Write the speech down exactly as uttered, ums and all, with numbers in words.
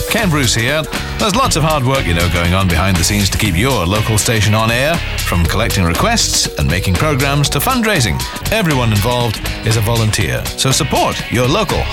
Ken Bruce here. There's lots of hard work, you know, going on behind the scenes to keep your local station on air, from collecting requests and making programs to fundraising. Everyone involved is a volunteer, so support your local